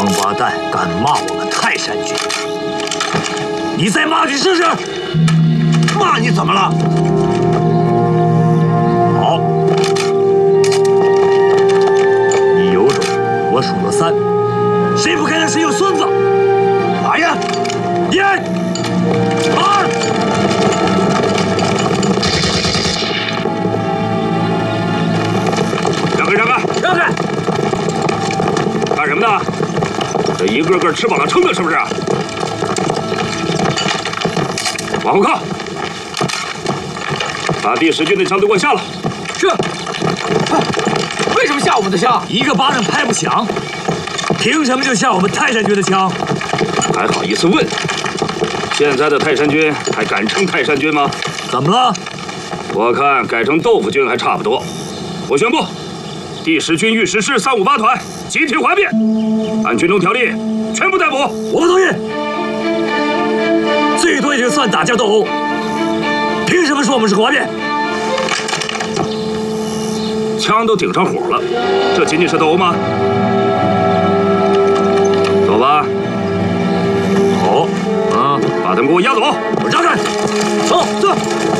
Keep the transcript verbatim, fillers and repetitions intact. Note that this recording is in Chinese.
王八蛋敢骂我们泰山军，你再骂去试试！骂你怎么了？好，你有种，我数到三，谁不开枪谁有孙子！来呀！一、二。 让开！让开！ 让开！ 干什么呢？这一个个吃饱了撑的，是不是？往后靠！把第十军的枪都给我下了。 是。为什么下我们的枪？ 一个巴掌拍不响，凭什么就下我们泰山军的枪？ 还好意思问？现在的泰山军还敢称泰山军吗？ 怎么了？ 我看改成豆腐军还差不多。我宣布。 第十军御史师三五八团集体哗变，按军中条例全部逮捕。 我不同意，最多也就算打架斗殴，凭什么说我们是哗变？ 枪都顶上火了，这仅仅是斗殴吗？走吧。 好， 啊，把他们给我押走。 我让开，走走。